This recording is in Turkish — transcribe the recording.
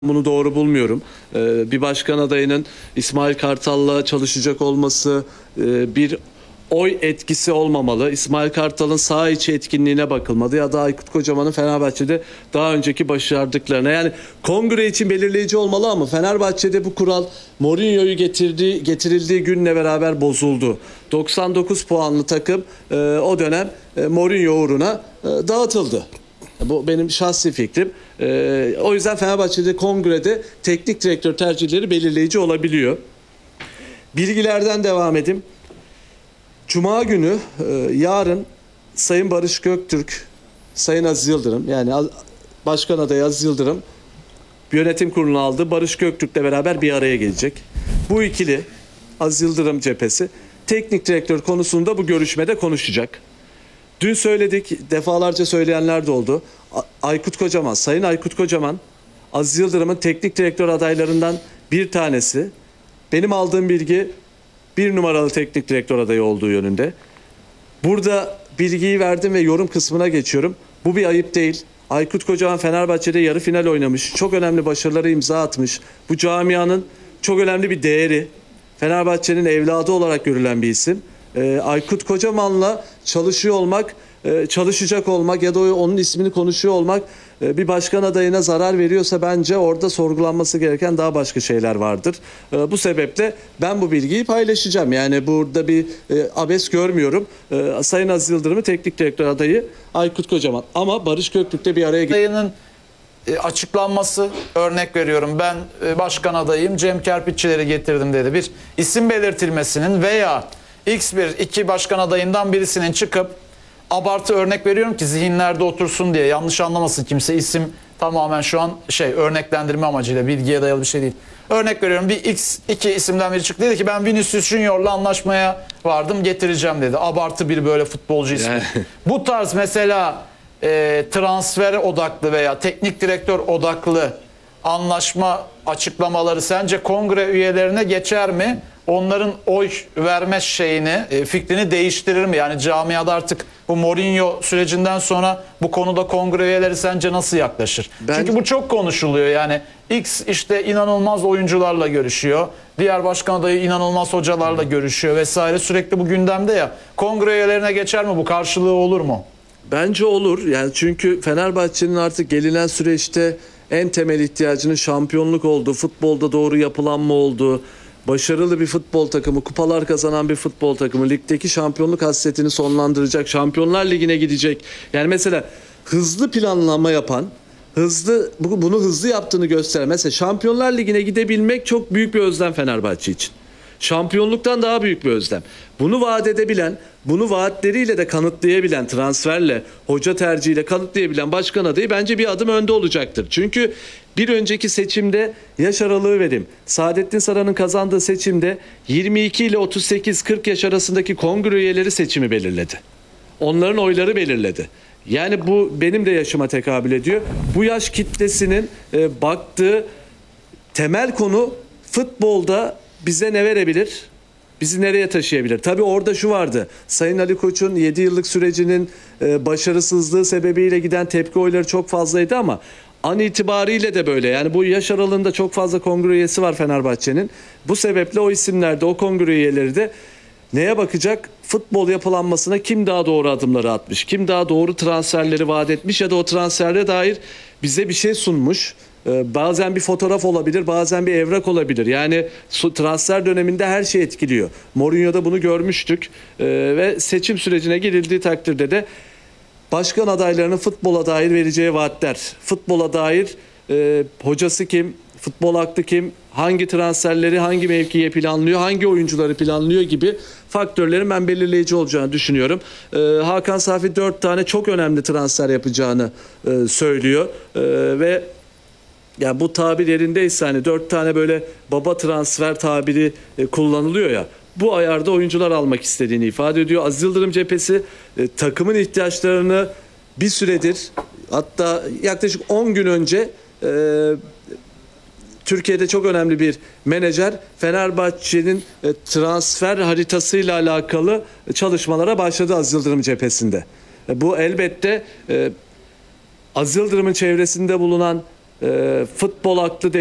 Bunu doğru bulmuyorum. Bir başkan adayının İsmail Kartal'la çalışacak olması bir oy etkisi olmamalı. İsmail Kartal'ın saha içi etkinliğine bakılmalı ya da Aykut Kocaman'ın Fenerbahçe'de daha önceki başardıklarına. Yani kongre için belirleyici olmalı ama Fenerbahçe'de bu kural Mourinho'yu getirildiği günle beraber bozuldu. 99 puanlı takım o dönem Mourinho uğruna dağıtıldı. Bu benim şahsi fikrim. O yüzden Fenerbahçe'de kongrede teknik direktör tercihleri belirleyici olabiliyor. Bilgilerden devam edeyim. Cuma günü yarın Sayın Barış Göktürk, Sayın Aziz Yıldırım yani Başkan adayı Aziz Yıldırım yönetim kurulunu aldı. Barış Göktürk'le beraber bir araya gelecek. Bu ikili Aziz Yıldırım cephesi teknik direktör konusunda bu görüşmede konuşacak. Dün söyledik, defalarca söyleyenler de oldu. Aykut Kocaman, Sayın Aykut Kocaman, Aziz Yıldırım'ın teknik direktör adaylarından bir tanesi. Benim aldığım bilgi 1 numaralı teknik direktör adayı olduğu yönünde. Burada bilgiyi verdim ve yorum kısmına geçiyorum. Bu bir ayıp değil. Aykut Kocaman Fenerbahçe'de yarı final oynamış. Çok önemli başarıları imza atmış. Bu camianın çok önemli bir değeri. Fenerbahçe'nin evladı olarak görülen bir isim. Aykut Kocaman'la çalışıyor olmak, çalışacak olmak ya da onun ismini konuşuyor olmak bir başkan adayına zarar veriyorsa bence orada sorgulanması gereken daha başka şeyler vardır. Bu sebeple ben bu bilgiyi paylaşacağım. Yani burada bir abes görmüyorum. Sayın Aziz Yıldırım'ı teknik direktör adayı Aykut Kocaman ama Barış Göktürk'te bir araya adayının açıklanması, örnek veriyorum, ben başkan adayım Cem Kerpiççileri getirdim dedi. Bir isim belirtilmesinin veya iki başkan adayından birisinin çıkıp, abartı örnek veriyorum ki zihinlerde otursun diye, yanlış anlamasın kimse, isim tamamen şu an örneklendirme amacıyla, bilgiye dayalı bir şey değil. Örnek veriyorum, bir iki isimden biri çıktı dedi ki ben Vinicius Junior'la anlaşmaya vardım, getireceğim dedi. Abartı bir böyle futbolcu ismi. Yani. Bu tarz mesela transfer odaklı veya teknik direktör odaklı anlaşma açıklamaları sence kongre üyelerine geçer mi? Onların oy verme fikrini değiştirir mi? Yani camiada artık bu Mourinho sürecinden sonra bu konuda kongre üyeleri sence nasıl yaklaşır? Çünkü bu çok konuşuluyor. Yani X inanılmaz oyuncularla görüşüyor. Diğer başkan adayı inanılmaz hocalarla görüşüyor vesaire. Sürekli bu gündemde ya. Kongre üyelerine geçer mi bu? Karşılığı olur mu? Bence olur. Yani çünkü Fenerbahçe'nin artık gelinen süreçte en temel ihtiyacının şampiyonluk olduğu, futbolda doğru yapılanma olduğu, başarılı bir futbol takımı, kupalar kazanan bir futbol takımı, ligdeki şampiyonluk hasretini sonlandıracak, Şampiyonlar Ligi'ne gidecek. Yani mesela hızlı planlama yapan, bunu hızlı yaptığını gösteren, mesela Şampiyonlar Ligi'ne gidebilmek çok büyük bir özlem Fenerbahçe için. Şampiyonluktan daha büyük bir özlem. Bunu vaat edebilen, bunu vaatleriyle de kanıtlayabilen, transferle, hoca tercihiyle kanıtlayabilen başkan adayı bence bir adım önde olacaktır. Çünkü bir önceki seçimde yaş aralığı vereyim. Saadettin Saran'ın kazandığı seçimde 22 ile 38-40 yaş arasındaki kongre üyeleri seçimi belirledi. Onların oyları belirledi. Yani bu benim de yaşıma tekabül ediyor. Bu yaş kitlesinin baktığı temel konu futbolda bize ne verebilir? Bizi nereye taşıyabilir? Tabii orada şu vardı. Sayın Ali Koç'un 7 yıllık sürecinin başarısızlığı sebebiyle giden tepki oyları çok fazlaydı ama an itibariyle de böyle. Yani bu yaş aralığında çok fazla kongre üyesi var Fenerbahçe'nin. Bu sebeple o isimlerde, o kongre üyeleri de neye bakacak? Futbol yapılanmasına kim daha doğru adımları atmış? Kim daha doğru transferleri vaat etmiş ya da o transferlere dair bize bir şey sunmuş? Bazen bir fotoğraf olabilir, bazen bir evrak olabilir. Yani transfer döneminde her şey etkiliyor. Mourinho'da bunu görmüştük ve seçim sürecine girildiği takdirde de başkan adaylarının futbola dair vereceği vaatler, futbola dair hocası kim, futbol aklı kim, hangi transferleri hangi mevkiye planlıyor, hangi oyuncuları planlıyor gibi faktörlerin ben belirleyici olacağını düşünüyorum. Hakan Safi 4 tane çok önemli transfer yapacağını söylüyor ve yani bu tabir yerindeyse hani 4 tane böyle baba transfer tabiri kullanılıyor ya. Bu ayarda oyuncular almak istediğini ifade ediyor. Aziz Yıldırım cephesi takımın ihtiyaçlarını bir süredir, hatta yaklaşık 10 gün önce Türkiye'de çok önemli bir menajer Fenerbahçe'nin transfer haritasıyla alakalı çalışmalara başladı Aziz Yıldırım cephesinde. Bu elbette Aziz Yıldırım'ın çevresinde bulunan futbol aklı